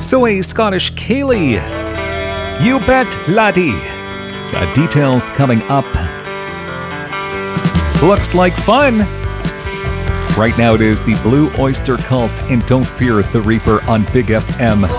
So a Scottish Kaylee. You bet, laddie. Details coming up. Looks like fun. Right now it is the Blue Oyster Cult and Don't Fear the Reaper on Big FM.